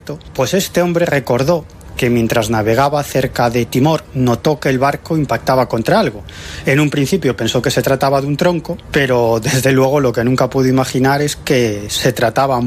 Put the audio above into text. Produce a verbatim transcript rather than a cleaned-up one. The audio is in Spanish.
Pues este hombre recordó que mientras navegaba cerca de Timor notó que el barco impactaba contra algo. En un principio pensó que se trataba de un tronco, pero desde luego lo que nunca pudo imaginar es que se trataba